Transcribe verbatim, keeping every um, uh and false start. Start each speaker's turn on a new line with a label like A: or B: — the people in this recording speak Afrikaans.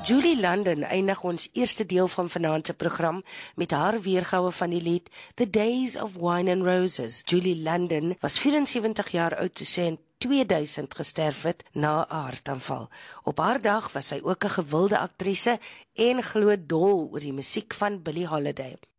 A: Julie London eindig ons eerste deel van vanaand se program met haar weergawe van die lied The Days of Wine and Roses. Julie London was vierensewentig jaar oud toe sy in tweeduisend gesterf het na 'n hartaanval. Op haar dag was sy ook 'n gewilde aktrise en glo dol oor die musiek van Billie Holiday.